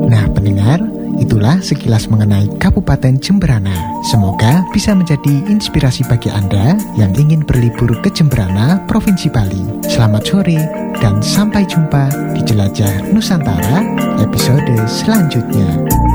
Nah pendengar, itulah sekilas mengenai Kabupaten Jemberana. Semoga bisa menjadi inspirasi bagi Anda yang ingin berlibur ke Jemberana, Provinsi Bali. Selamat sore dan sampai jumpa di Jelajah Nusantara episode selanjutnya.